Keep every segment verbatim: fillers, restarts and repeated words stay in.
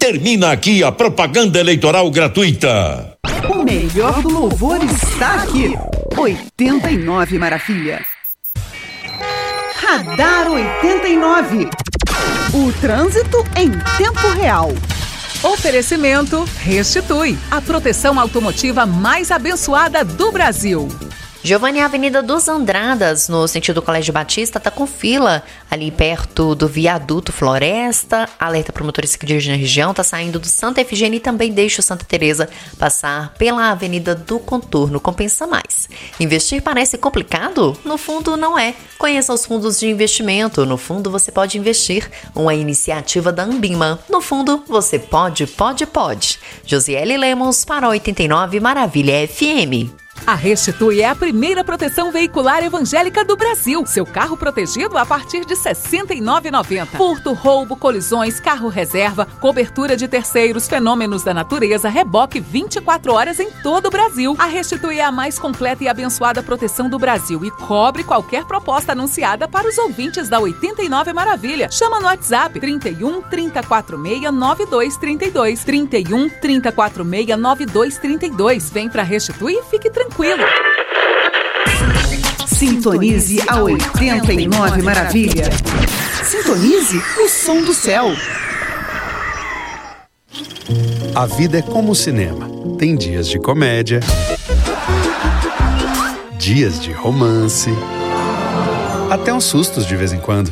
Termina aqui a propaganda eleitoral gratuita. O melhor do louvor está aqui. oitenta e nove Maravilha. Radar oitenta e nove. O trânsito em tempo real. Oferecimento Restitui, a proteção automotiva mais abençoada do Brasil. Giovanni, a Avenida dos Andradas, no sentido Colégio Batista, tá com fila ali perto do viaduto Floresta. Alerta para o motorista que dirige na região, tá saindo do Santa Efigênia e também deixa o Santa Teresa passar pela Avenida do Contorno. Compensa mais. Investir parece complicado? No fundo, não é. Conheça os fundos de investimento. No fundo, você pode investir. Uma iniciativa da Ambima. No fundo, você pode, pode, pode. Josiele Lemos para oitenta e nove Maravilha F M. A Restitui é a primeira proteção veicular evangélica do Brasil. Seu carro protegido a partir de sessenta e nove reais e noventa centavos. Furto, roubo, colisões, carro reserva, cobertura de terceiros, fenômenos da natureza, reboque vinte e quatro horas em todo o Brasil. A Restitui é a mais completa e abençoada proteção do Brasil e cobre qualquer proposta anunciada para os ouvintes da oitenta e nove Maravilha. Chama no WhatsApp trinta e um, trinta e quatro seis, nove dois trinta e dois. trinta e um, trinta e quatro seis, nove dois trinta e dois. Vem pra Restitui e fique tranquilo. Tranquilo. Sintonize a oitenta e nove Maravilha. Sintonize o som do céu. A vida é como o cinema. Tem dias de comédia, dias de romance, até uns sustos de vez em quando.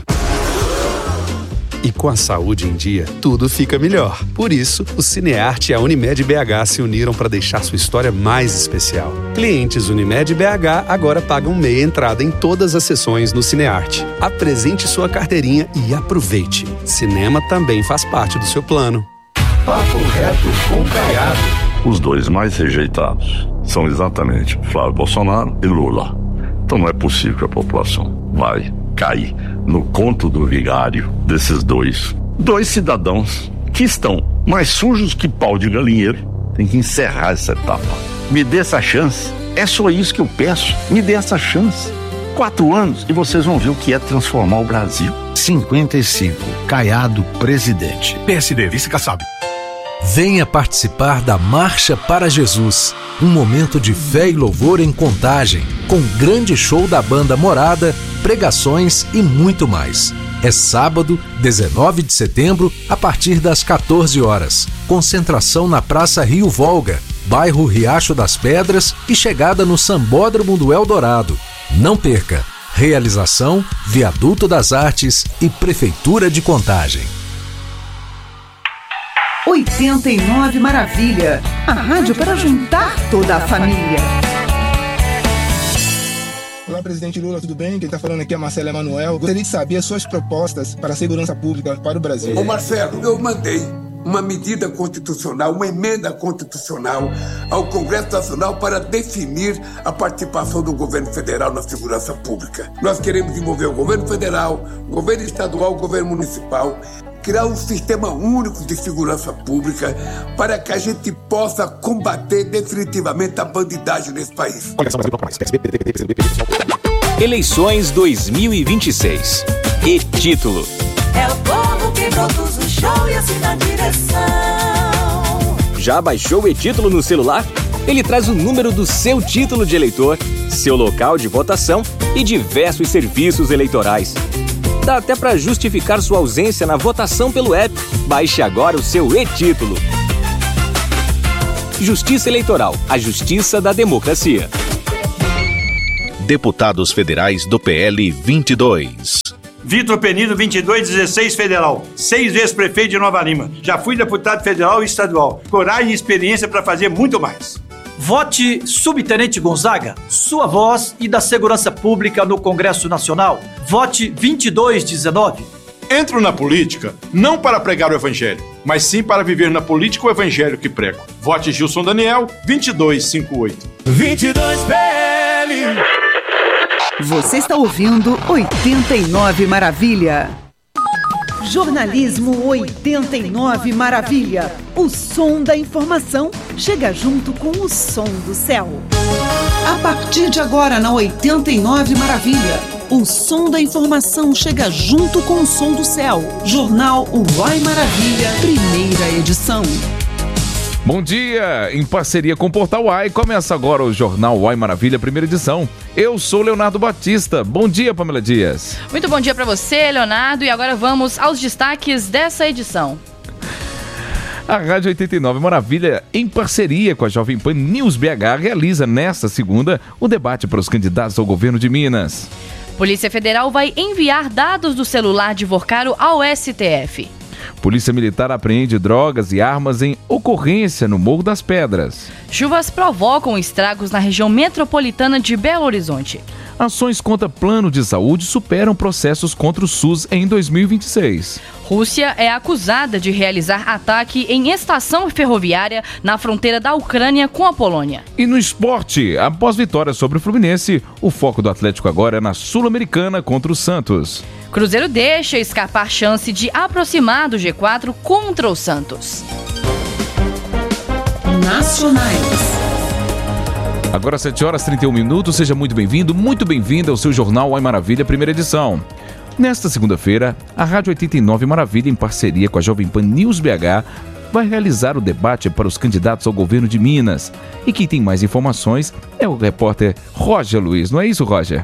E com a saúde em dia, tudo fica melhor. Por isso, o Cinearte e a Unimed B H se uniram para deixar sua história mais especial. Clientes Unimed B H agora pagam meia entrada em todas as sessões no Cinearte. Apresente sua carteirinha e aproveite. Cinema também faz parte do seu plano. Papo reto com Caiado. Os dois mais rejeitados são exatamente Flávio Bolsonaro e Lula. Então não é possível que a população vai cair no conto do vigário desses dois. Dois cidadãos que estão mais sujos que pau de galinheiro. Tem que encerrar essa etapa. Me dê essa chance. É só isso que eu peço. Me dê essa chance. Quatro anos e vocês vão ver o que é transformar o Brasil. cinquenta e cinco. Caiado, presidente. P S D, vice-Kassab. Venha participar da Marcha para Jesus, um momento de fé e louvor em Contagem, com grande show da banda Morada, pregações e muito mais. É sábado, dezenove de setembro, a partir das quatorze horas. Concentração na Praça Rio Volga, bairro Riacho das Pedras e chegada no Sambódromo do Eldorado. Não perca! Realização, Viaduto das Artes e Prefeitura de Contagem. oitenta e nove Maravilha, a rádio para juntar toda a família. Olá, presidente Lula, tudo bem? Quem está falando aqui é Marcelo Emanuel. Gostaria de saber as suas propostas para a segurança pública para o Brasil. Ô Marcelo, eu mandei uma medida constitucional, uma emenda constitucional ao Congresso Nacional para definir a participação do governo federal na segurança pública. Nós queremos envolver o governo federal, o governo estadual, o governo municipal, criar um sistema único de segurança pública para que a gente possa combater definitivamente a bandidagem nesse país. Eleições dois mil e vinte e seis. E título: é o povo que produz o show e assina a direção. Já baixou o e-título no celular? Ele traz o número do seu título de eleitor, seu local de votação e diversos serviços eleitorais. Dá até para justificar sua ausência na votação pelo app. Baixe agora o seu e-título. Justiça Eleitoral, a justiça da democracia. Deputados federais do P L vinte e dois. Vitor Penido, vinte e dois, dezesseis, federal. Seis vezes prefeito de Nova Lima. Já fui deputado federal e estadual. Coragem e experiência para fazer muito mais. Vote Subtenente Gonzaga, sua voz e da segurança pública no Congresso Nacional. Vote vinte e dois dezenove. Entro na política não para pregar o evangelho, mas sim para viver na política o evangelho que prego. Vote Gilson Daniel, vinte e dois cinquenta e oito. vinte e dois P L. Você está ouvindo oitenta e nove Maravilha. Jornalismo oitenta e nove Maravilha. O som da informação chega junto com o som do céu. A partir de agora na oitenta e nove Maravilha, O som da informação chega junto com o som do céu. Jornal Uai Maravilha, primeira edição. Bom dia! Em parceria com o Portal Uai, começa agora o Jornal Uai Maravilha, primeira edição. Eu sou Leonardo Batista. Bom dia, Pamela Dias. Muito bom dia para você, Leonardo. E agora vamos aos destaques dessa edição. A Rádio oitenta e nove Maravilha, em parceria com a Jovem Pan News B H, realiza nesta segunda o debate para os candidatos ao governo de Minas. Polícia Federal vai enviar dados do celular de Vorcaro ao S T F. Polícia Militar apreende drogas e armas em ocorrência no Morro das Pedras. Chuvas provocam estragos na região metropolitana de Belo Horizonte. Ações contra plano de saúde superam processos contra o SUS em dois mil e vinte e seis. Rússia é acusada de realizar ataque em estação ferroviária na fronteira da Ucrânia com a Polônia. E no esporte, após vitória sobre o Fluminense, o foco do Atlético agora é na Sul-Americana contra o Santos. Cruzeiro deixa escapar chance de aproximar do G quatro contra o Santos. Nacionais. Agora sete horas e trinta e um minutos, seja muito bem-vindo, muito bem-vinda ao seu Jornal Uai Maravilha, primeira edição. Nesta segunda-feira, a Rádio oitenta e nove Maravilha, em parceria com a Jovem Pan News B H, vai realizar o debate para os candidatos ao governo de Minas. E quem tem mais informações é o repórter Roger Luiz, não é isso, Roger?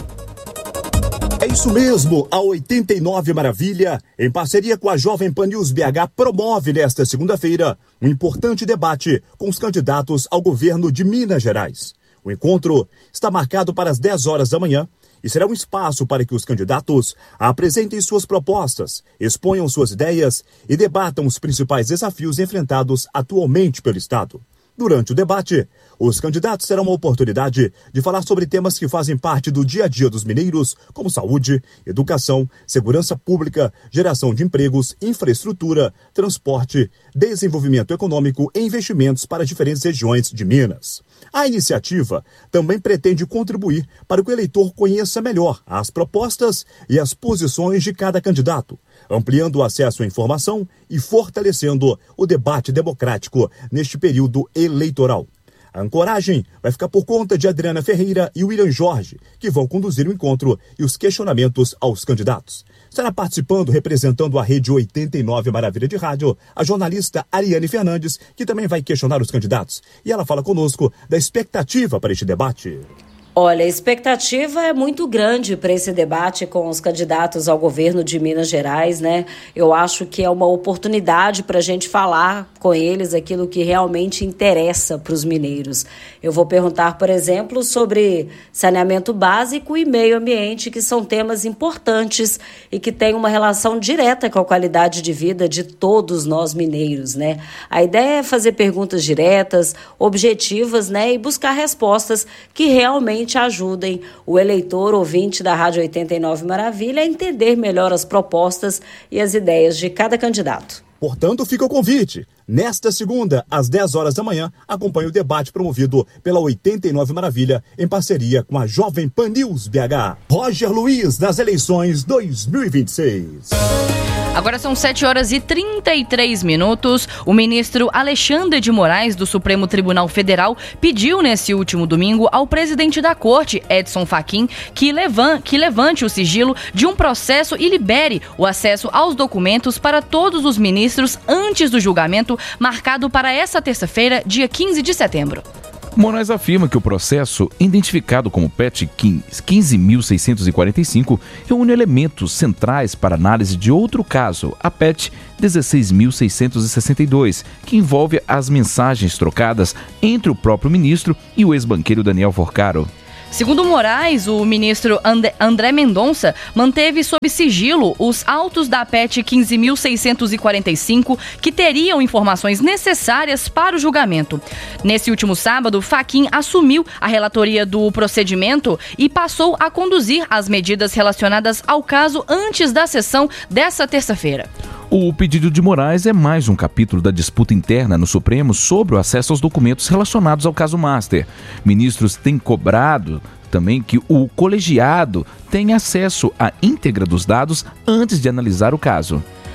É isso mesmo, a oitenta e nove Maravilha, em parceria com a Jovem Pan News B H, promove nesta segunda-feira um importante debate com os candidatos ao governo de Minas Gerais. O encontro está marcado para as dez horas da manhã e será um espaço para que os candidatos apresentem suas propostas, exponham suas ideias e debatam os principais desafios enfrentados atualmente pelo Estado. Durante o debate, os candidatos terão uma oportunidade de falar sobre temas que fazem parte do dia a dia dos mineiros, como saúde, educação, segurança pública, geração de empregos, infraestrutura, transporte, desenvolvimento econômico e investimentos para diferentes regiões de Minas. A iniciativa também pretende contribuir para que o eleitor conheça melhor as propostas e as posições de cada candidato, ampliando o acesso à informação e fortalecendo o debate democrático neste período eleitoral. A ancoragem vai ficar por conta de Adriana Ferreira e William Jorge, que vão conduzir o encontro e os questionamentos aos candidatos. Estará participando, representando a Rede oitenta e nove Maravilha de Rádio, a jornalista Ariane Fernandes, que também vai questionar os candidatos. E ela fala conosco da expectativa para este debate. Olha, a expectativa é muito grande para esse debate com os candidatos ao governo de Minas Gerais, né? Eu acho que é uma oportunidade para a gente falar com eles aquilo que realmente interessa para os mineiros. Eu vou perguntar, por exemplo, sobre saneamento básico e meio ambiente, que são temas importantes e que têm uma relação direta com a qualidade de vida de todos nós mineiros, né? A ideia é fazer perguntas diretas, objetivas, né? E buscar respostas que realmente ajudem o eleitor ouvinte da Rádio oitenta e nove Maravilha a entender melhor as propostas e as ideias de cada candidato. Portanto, fica o convite. Nesta segunda, às dez horas da manhã, acompanhe o debate promovido pela oitenta e nove Maravilha, em parceria com a Jovem Pan News B H. Roger Luiz, nas eleições dois mil e vinte e seis. Agora são sete horas e trinta e três minutos. O ministro Alexandre de Moraes, do Supremo Tribunal Federal, pediu nesse último domingo ao presidente da Corte, Edson Fachin, que, levan- que levante o sigilo de um processo e libere o acesso aos documentos para todos os ministros antes do julgamento marcado para essa terça-feira, dia quinze de setembro. Moraes afirma que o processo, identificado como P E T quinze mil seiscentos e quarenta e cinco, reúne elementos centrais para análise de outro caso, a P E T dezesseis mil seiscentos e sessenta e dois, que envolve as mensagens trocadas entre o próprio ministro e o ex-banqueiro Daniel Vorcaro. Segundo Moraes, o ministro André Mendonça manteve sob sigilo os autos da P E T quinze mil seiscentos e quarenta e cinco que teriam informações necessárias para o julgamento. Nesse último sábado, Fachin assumiu a relatoria do procedimento e passou a conduzir as medidas relacionadas ao caso antes da sessão dessa terça-feira. O pedido de Moraes é mais um capítulo da disputa interna no Supremo sobre o acesso aos documentos relacionados ao caso Master. Ministros têm cobrado também que o colegiado tenha acesso à íntegra dos dados antes de analisar o caso.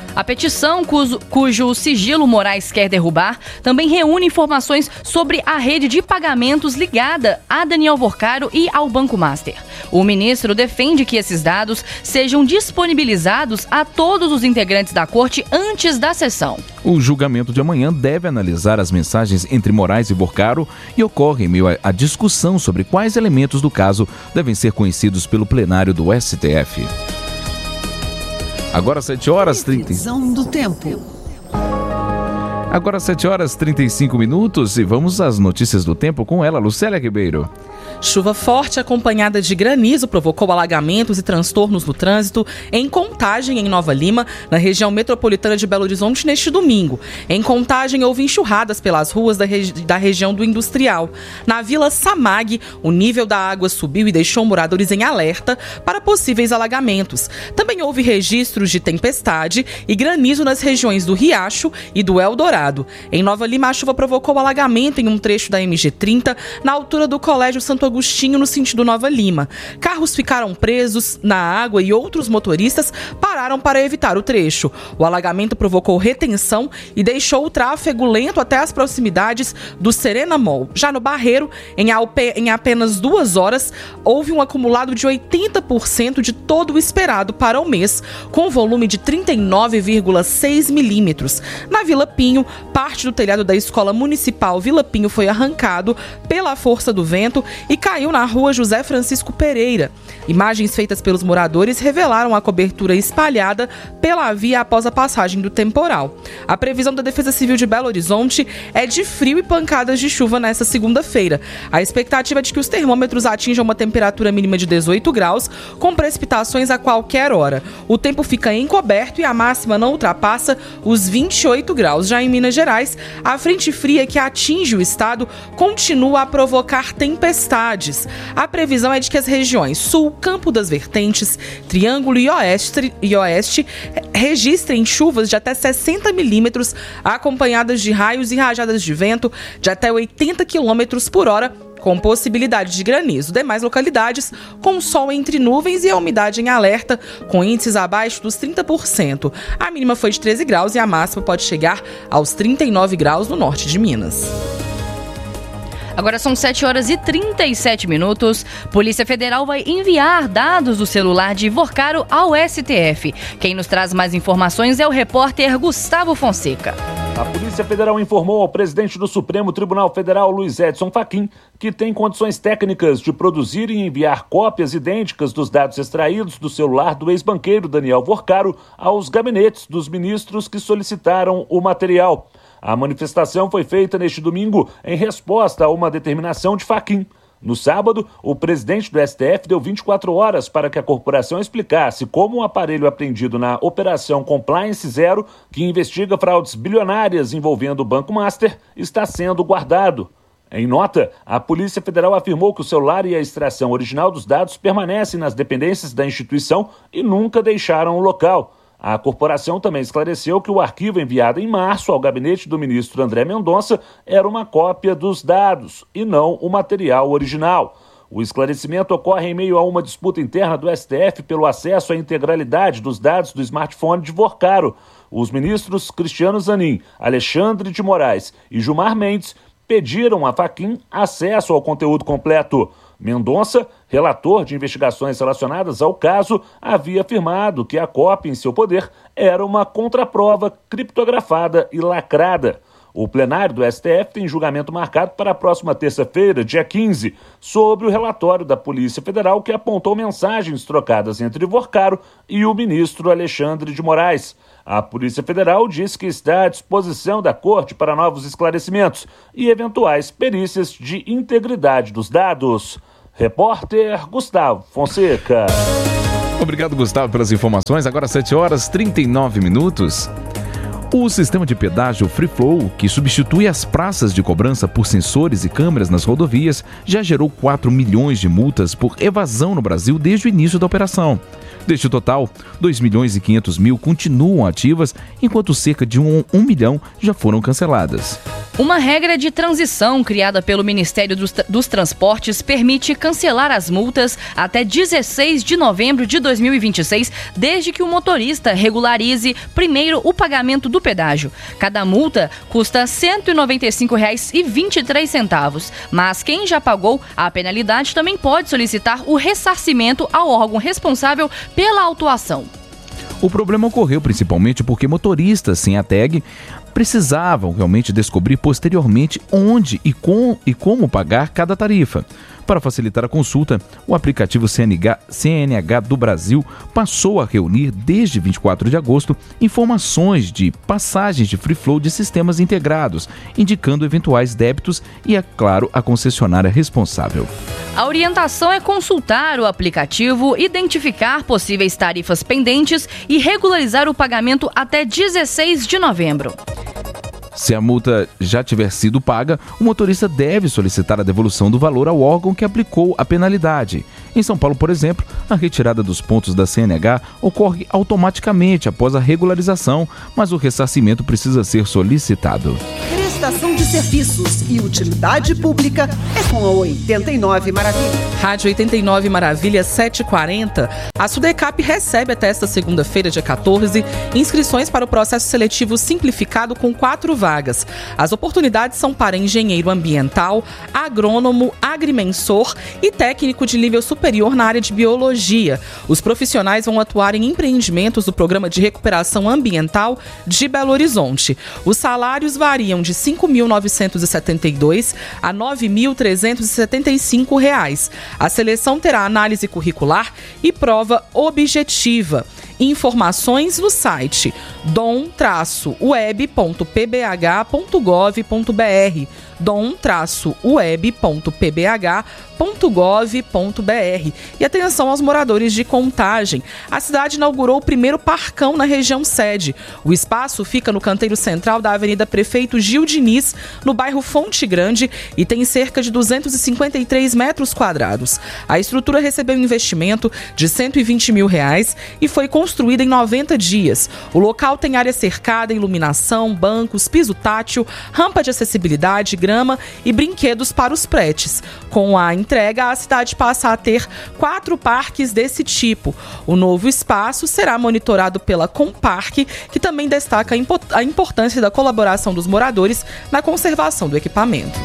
A petição, cujo, cujo sigilo Moraes quer derrubar, também reúne informações sobre a rede de pagamentos ligada a Daniel Vorcaro e ao Banco Master. O ministro defende que esses dados sejam disponibilizados a todos os integrantes da corte antes da sessão. O julgamento de amanhã deve analisar as mensagens entre Moraes e Vorcaro e ocorre em meio à discussão sobre quais elementos do caso devem ser conhecidos pelo plenário do S T F. Agora sete horas e trinta. Previsão do tempo. Agora sete horas e trinta e cinco minutos e vamos às notícias do tempo com ela, Lucélia Ribeiro. Chuva forte acompanhada de granizo provocou alagamentos e transtornos no trânsito em Contagem, em Nova Lima, na região metropolitana de Belo Horizonte, neste domingo. Em Contagem, houve enxurradas pelas ruas da, regi- da região do Industrial. Na Vila Samag, o nível da água subiu e deixou moradores em alerta para possíveis alagamentos. Também houve registros de tempestade e granizo nas regiões do Riacho e do Eldorado. Em Nova Lima, a chuva provocou alagamento em um trecho da M G trinta, na altura do Colégio Santo Agostinho, no sentido Nova Lima. Carros ficaram presos na água e outros motoristas pararam para evitar o trecho. O alagamento provocou retenção e deixou o tráfego lento até as proximidades do Serena Mall. Já no Barreiro, em, alpe, em apenas duas horas, houve um acumulado de oitenta por cento de todo o esperado para o mês, com volume de trinta e nove vírgula seis milímetros. Na Vila Pinho, parte do telhado da Escola Municipal Vila Pinho foi arrancado pela força do vento e caiu na rua José Francisco Pereira. Imagens feitas pelos moradores revelaram a cobertura espalhada pela via após a passagem do temporal. A previsão da Defesa Civil de Belo Horizonte é de frio e pancadas de chuva nesta segunda-feira. A expectativa é de que os termômetros atinjam uma temperatura mínima de dezoito graus, com precipitações a qualquer hora. O tempo fica encoberto e a máxima não ultrapassa os vinte e oito graus. Já em Minas Gerais, a frente fria que atinge o estado continua a provocar tempestades. A previsão é de que as regiões Sul, Campo das Vertentes, Triângulo e Oeste, e Oeste registrem chuvas de até sessenta milímetros, acompanhadas de raios e rajadas de vento de até oitenta quilômetros por hora, com possibilidade de granizo. Demais localidades com sol entre nuvens e a umidade em alerta, com índices abaixo dos trinta por cento. A mínima foi de treze graus e a máxima pode chegar aos trinta e nove graus no norte de Minas. Agora são sete horas e trinta e sete minutos. Polícia Federal vai enviar dados do celular de Vorcaro ao S T F. Quem nos traz mais informações é o repórter Gustavo Fonseca. A Polícia Federal informou ao presidente do Supremo Tribunal Federal, Luiz Edson Fachin, que tem condições técnicas de produzir e enviar cópias idênticas dos dados extraídos do celular do ex-banqueiro Daniel Vorcaro aos gabinetes dos ministros que solicitaram o material. A manifestação foi feita neste domingo em resposta a uma determinação de Fachin. No sábado, o presidente do S T F deu vinte e quatro horas para que a corporação explicasse como o aparelho apreendido na Operação Compliance Zero, que investiga fraudes bilionárias envolvendo o Banco Master, está sendo guardado. Em nota, a Polícia Federal afirmou que o celular e a extração original dos dados permanecem nas dependências da instituição e nunca deixaram o local. A corporação também esclareceu que o arquivo enviado em março ao gabinete do ministro André Mendonça era uma cópia dos dados e não o material original. O esclarecimento ocorre em meio a uma disputa interna do S T F pelo acesso à integralidade dos dados do smartphone de Vorcaro. Os ministros Cristiano Zanin, Alexandre de Moraes e Gilmar Mendes pediram a Fachin acesso ao conteúdo completo. Mendonça, relator de investigações relacionadas ao caso, havia afirmado que a cópia em seu poder era uma contraprova criptografada e lacrada. O plenário do S T F tem julgamento marcado para a próxima terça-feira, dia quinze, sobre o relatório da Polícia Federal que apontou mensagens trocadas entre Vorcaro e o ministro Alexandre de Moraes. A Polícia Federal disse que está à disposição da Corte para novos esclarecimentos e eventuais perícias de integridade dos dados. Repórter Gustavo Fonseca. Obrigado, Gustavo, pelas informações. Agora sete horas e trinta e nove minutos. O sistema de pedágio Free Flow, que substitui as praças de cobrança por sensores e câmeras nas rodovias, já gerou quatro milhões de multas por evasão no Brasil desde o início da operação. Deste total, dois milhões e quinhentos mil continuam ativas, enquanto cerca de um, um milhão já foram canceladas. Uma regra de transição criada pelo Ministério dos, dos Transportes permite cancelar as multas até dezesseis de novembro de dois mil e vinte e seis, desde que o motorista regularize primeiro o pagamento do pedágio. Cada multa custa cento e noventa e cinco reais e vinte e três centavos, mas quem já pagou a penalidade também pode solicitar o ressarcimento ao órgão responsável pela autuação. O problema ocorreu principalmente porque motoristas sem a tag precisavam realmente descobrir posteriormente onde e, com, e como pagar cada tarifa. Para facilitar a consulta, o aplicativo C N H, C N H do Brasil passou a reunir, desde vinte e quatro de agosto, informações de passagens de free flow de sistemas integrados, indicando eventuais débitos e, é claro, a concessionária responsável. A orientação é consultar o aplicativo, identificar possíveis tarifas pendentes e regularizar o pagamento até dezesseis de novembro. Se a multa já tiver sido paga, o motorista deve solicitar a devolução do valor ao órgão que aplicou a penalidade. Em São Paulo, por exemplo, a retirada dos pontos da C N H ocorre automaticamente após a regularização, mas o ressarcimento precisa ser solicitado. Prestação de serviços e utilidade pública é com a oitenta e nove Maravilha. Rádio oitenta e nove Maravilha sete e quarenta. A Sudecap recebe até esta segunda-feira, dia quatorze, inscrições para o processo seletivo simplificado com quatro vagas. As oportunidades são para engenheiro ambiental, agrônomo, agrimensor e técnico de nível superior na área de biologia. Os profissionais vão atuar em empreendimentos do Programa de Recuperação Ambiental de Belo Horizonte. Os salários variam de cinco mil novecentos e setenta e dois reais a nove mil trezentos e setenta e cinco reais. A seleção terá análise curricular e prova objetiva. Informações no site dom traço web ponto p b h ponto gov ponto b r, dom traço web ponto p b h ponto gov ponto b r. E atenção aos moradores de Contagem. A cidade inaugurou o primeiro parcão na região sede. O espaço fica no canteiro central da Avenida Prefeito Gil Diniz, no bairro Fonte Grande, e tem cerca de duzentos e cinquenta e três metros quadrados. A estrutura recebeu um investimento de cento e vinte mil reais e foi construída em noventa dias. O local tem área cercada, iluminação, bancos, piso tátil, rampa de acessibilidade, grama e brinquedos para os pretes. Com a entrega, a cidade passa a ter quatro parques desse tipo. O novo espaço será monitorado pela Comparque, que também destaca a importância da colaboração dos moradores na conservação do equipamento.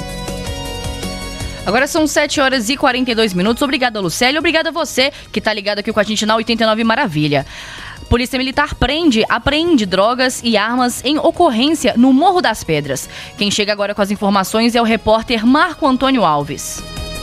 Agora são sete horas e quarenta e dois minutos. Obrigada, Lucélia. Obrigada a você que está ligado aqui com a gente na oitenta e nove Maravilha. Polícia Militar prende, apreende drogas e armas em ocorrência no Morro das Pedras. Quem chega agora com as informações é o repórter Marco Antônio Alves.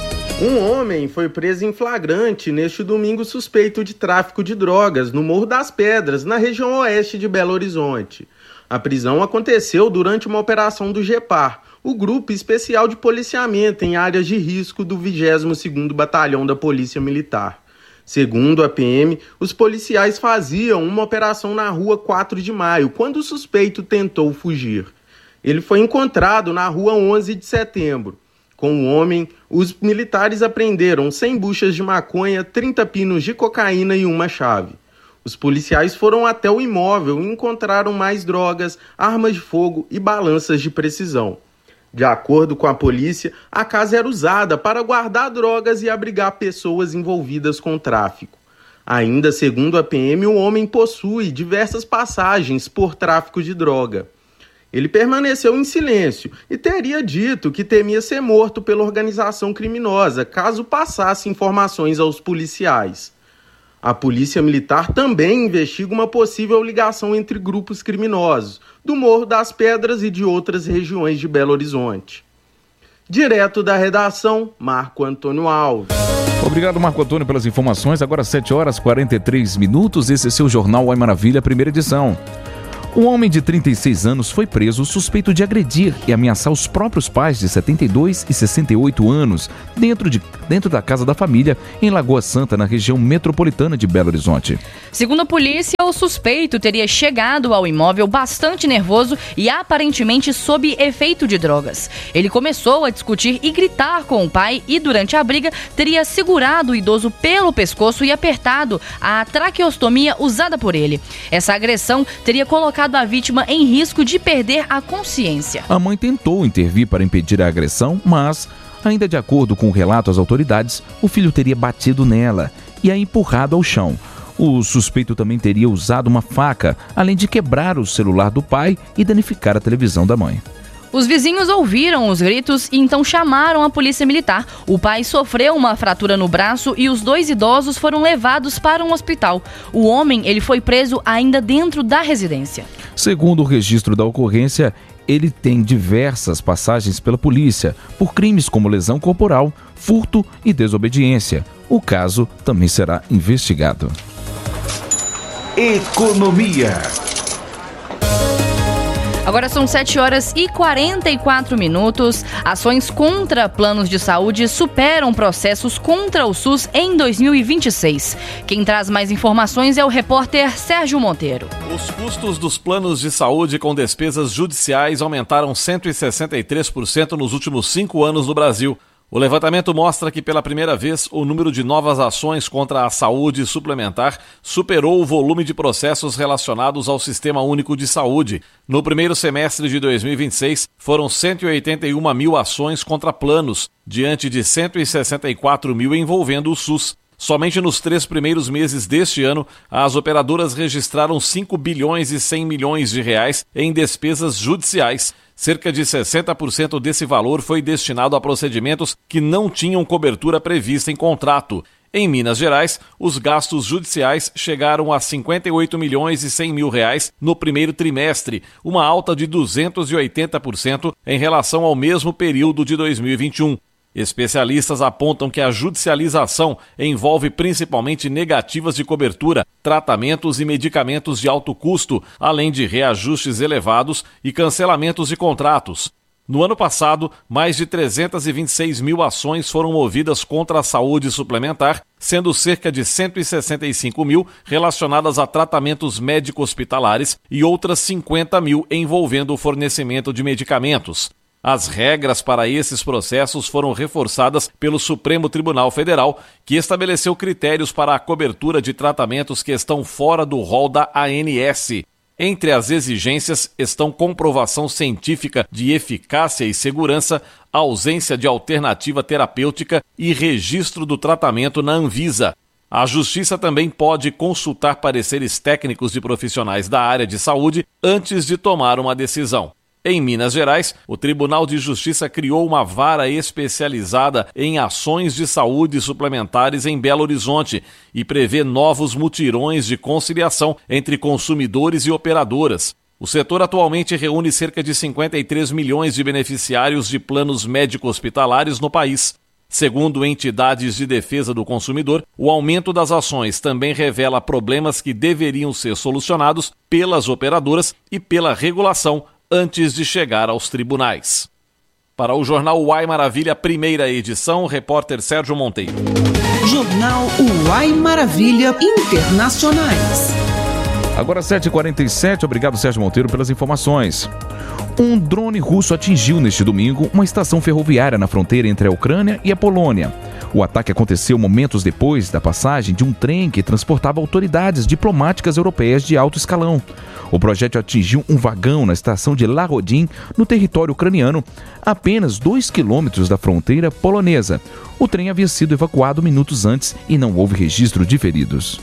Um homem foi preso em flagrante neste domingo suspeito de tráfico de drogas no Morro das Pedras, na região oeste de Belo Horizonte. A prisão aconteceu durante uma operação do GEPAR, o Grupo Especial de Policiamento em Áreas de Risco do vigésimo segundo Batalhão da Polícia Militar. Segundo a P M, os policiais faziam uma operação na rua quatro de maio, quando o suspeito tentou fugir. Ele foi encontrado na rua onze de setembro. Com o homem, os militares apreenderam cem buchas de maconha, trinta pinos de cocaína e uma chave. Os policiais foram até o imóvel e encontraram mais drogas, armas de fogo e balanças de precisão. De acordo com a polícia, a casa era usada para guardar drogas e abrigar pessoas envolvidas com o tráfico. Ainda segundo a P M, o homem possui diversas passagens por tráfico de droga. Ele permaneceu em silêncio e teria dito que temia ser morto pela organização criminosa caso passasse informações aos policiais. A Polícia Militar também investiga uma possível ligação entre grupos criminosos do Morro das Pedras e de outras regiões de Belo Horizonte. Direto da redação, Marco Antônio Alves. Obrigado, Marco Antônio, pelas informações. Agora sete horas e quarenta e três minutos. Esse é seu Jornal Oi Maravilha, primeira edição. Um homem de trinta e seis anos foi preso suspeito de agredir e ameaçar os próprios pais de setenta e dois e sessenta e oito anos dentro, de, dentro da casa da família em Lagoa Santa, na região metropolitana de Belo Horizonte. Segundo a polícia, o suspeito teria chegado ao imóvel bastante nervoso e aparentemente sob efeito de drogas. Ele começou a discutir e gritar com o pai e, durante a briga, teria segurado o idoso pelo pescoço e apertado a traqueostomia usada por ele. Essa agressão teria colocado colocado a vítima em risco de perder a consciência. A mãe tentou intervir para impedir a agressão, mas, ainda de acordo com o relato às autoridades, o filho teria batido nela e a empurrado ao chão. O suspeito também teria usado uma faca, além de quebrar o celular do pai e danificar a televisão da mãe. Os vizinhos ouviram os gritos e então chamaram a polícia militar. O pai sofreu uma fratura no braço e os dois idosos foram levados para um hospital. O homem ele foi preso ainda dentro da residência. Segundo o registro da ocorrência, ele tem diversas passagens pela polícia por crimes como lesão corporal, furto e desobediência. O caso também será investigado. Economia. Agora são sete horas e quarenta e quatro minutos. Ações contra planos de saúde superam processos contra o SUS em dois mil e vinte e seis. Quem traz mais informações é o repórter Sérgio Monteiro. Os custos dos planos de saúde com despesas judiciais aumentaram cento e sessenta e três por cento nos últimos cinco anos no Brasil. O levantamento mostra que, pela primeira vez, o número de novas ações contra a saúde suplementar superou o volume de processos relacionados ao Sistema Único de Saúde. No primeiro semestre de dois mil e vinte e seis, foram cento e oitenta e uma mil ações contra planos, diante de cento e sessenta e quatro mil envolvendo o SUS. Somente nos três primeiros meses deste ano, as operadoras registraram cinco bilhões e cem milhões de reais em despesas judiciais. Cerca de sessenta por cento desse valor foi destinado a procedimentos que não tinham cobertura prevista em contrato. Em Minas Gerais, os gastos judiciais chegaram a cinquenta e oito milhões e cem mil reais no primeiro trimestre, uma alta de duzentos e oitenta por cento em relação ao mesmo período de dois mil e vinte e um. Especialistas apontam que a judicialização envolve principalmente negativas de cobertura, tratamentos e medicamentos de alto custo, além de reajustes elevados e cancelamentos de contratos. No ano passado, mais de trezentas e vinte e seis mil ações foram movidas contra a saúde suplementar, sendo cerca de cento e sessenta e cinco mil relacionadas a tratamentos médico-hospitalares e outras cinquenta mil envolvendo o fornecimento de medicamentos. As regras para esses processos foram reforçadas pelo Supremo Tribunal Federal, que estabeleceu critérios para a cobertura de tratamentos que estão fora do rol da A N S. Entre as exigências estão comprovação científica de eficácia e segurança, ausência de alternativa terapêutica e registro do tratamento na Anvisa. A Justiça também pode consultar pareceres técnicos de profissionais da área de saúde antes de tomar uma decisão. Em Minas Gerais, o Tribunal de Justiça criou uma vara especializada em ações de saúde suplementares em Belo Horizonte e prevê novos mutirões de conciliação entre consumidores e operadoras. O setor atualmente reúne cerca de cinquenta e três milhões de beneficiários de planos médico-hospitalares no país. Segundo entidades de defesa do consumidor, o aumento das ações também revela problemas que deveriam ser solucionados pelas operadoras e pela regulação antes de chegar aos tribunais. Para o Jornal Uai Maravilha, primeira edição, repórter Sérgio Monteiro. Jornal Uai Maravilha Internacionais. Agora sete e quarenta e sete, obrigado Sérgio Monteiro pelas informações. Um drone russo atingiu neste domingo uma estação ferroviária na fronteira entre a Ucrânia e a Polônia. O ataque aconteceu momentos depois da passagem de um trem que transportava autoridades diplomáticas europeias de alto escalão. O projétil atingiu um vagão na estação de Larodin, no território ucraniano, a apenas dois quilômetros da fronteira polonesa. O trem havia sido evacuado minutos antes e não houve registro de feridos.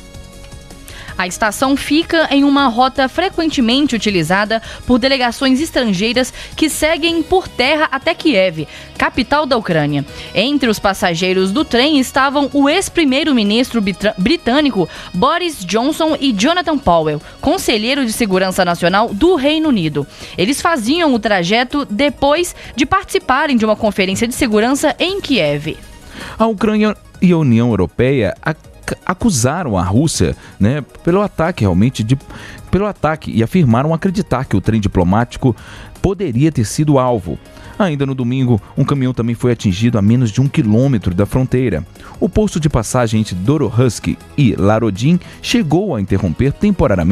A estação fica em uma rota frequentemente utilizada por delegações estrangeiras que seguem por terra até Kiev, capital da Ucrânia. Entre os passageiros do trem estavam o ex-primeiro-ministro britânico Boris Johnson e Jonathan Powell, conselheiro de segurança nacional do Reino Unido. Eles faziam o trajeto depois de participarem de uma conferência de segurança em Kiev. A Ucrânia e a União Europeia acusaram a Rússia, né, pelo ataque realmente de, pelo ataque e afirmaram acreditar que o trem diplomático poderia ter sido alvo. Ainda no domingo, um caminhão também foi atingido a menos de um quilômetro da fronteira. O posto de passagem entre Dorohusky e Larodin chegou a interromper temporariamente